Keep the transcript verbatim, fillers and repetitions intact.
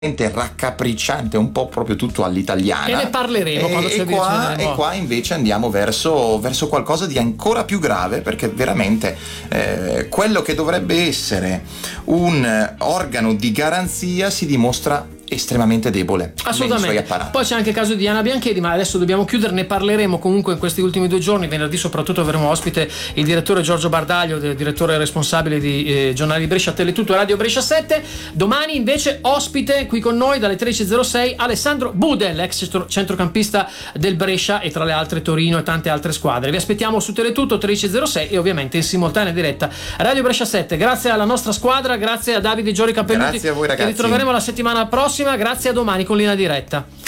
raccapricciante, un po' proprio tutto all'italiana, e ne parleremo e, quando ci e qua, avvicineremo. e qua invece andiamo verso, verso qualcosa di ancora più grave, perché veramente eh, quello che dovrebbe essere un organo di garanzia si dimostra estremamente debole. Assolutamente. Poi c'è anche il caso di Diana Bianchedi, ma adesso dobbiamo chiudere, ne parleremo comunque in questi ultimi due giorni. Venerdì soprattutto avremo ospite il direttore Giorgio Bardaglio, direttore responsabile di eh, Giornali di Brescia, Teletutto e Radio Brescia sette. Domani invece ospite qui con noi dalle tredici e zero sei Alessandro Budel, ex centrocampista del Brescia e tra le altre Torino e tante altre squadre. Vi aspettiamo su Teletutto tredici e zero sei e ovviamente in simultanea diretta Radio Brescia sette. Grazie alla nostra squadra, grazie a Davide Giori Cappelluti. Grazie a voi ragazzi. Ci ritroveremo la settimana prossima. Grazie, a domani con Linea Diretta.